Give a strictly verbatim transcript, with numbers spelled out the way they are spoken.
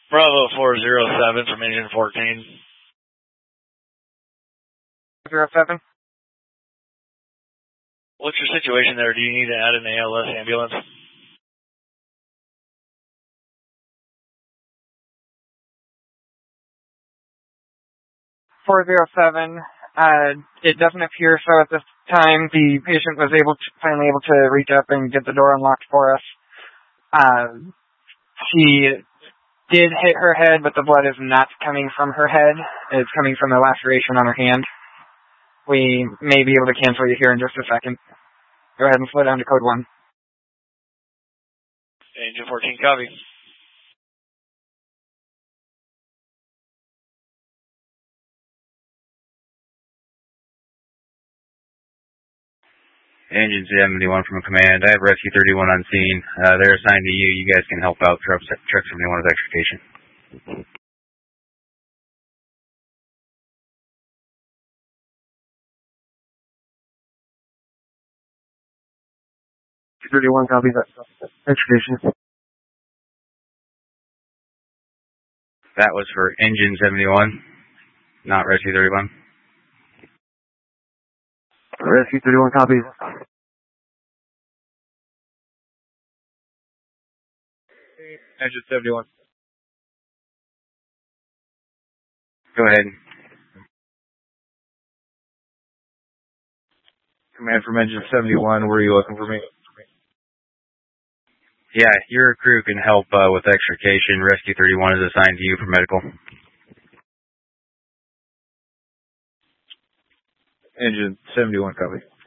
Bravo four zero seven from engine fourteen. Zero seven. What's your situation there? Do you need to add an A L S ambulance? four zero seven. Uh, it doesn't appear so at this time. The patient was able to, finally able to reach up and get the door unlocked for us. Uh, she did hit her head, but the blood is not coming from her head. It's coming from the laceration on her hand. We may be able to cancel you here in just a second. Go ahead and slow down to code one. Engine fourteen, copy. Engine seventy-one from command. I have Rescue thirty-one on scene. Uh, they're assigned to you. You guys can help out truck, truck seventy-one with extrication. thirty-one, copy that. Extrication. That was for Engine seventy-one, not Rescue thirty-one. Rescue thirty-one, copy. Engine seventy-one. Go ahead. Command from Engine seventy-one, where are you looking for me? Yeah, your crew can help uh, with extrication. Rescue thirty-one is assigned to you for medical. Engine seventy-one, copy.